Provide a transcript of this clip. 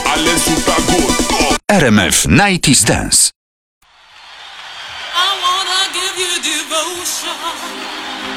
ale super good. RMF 90s Dance. I wanna give you devotion.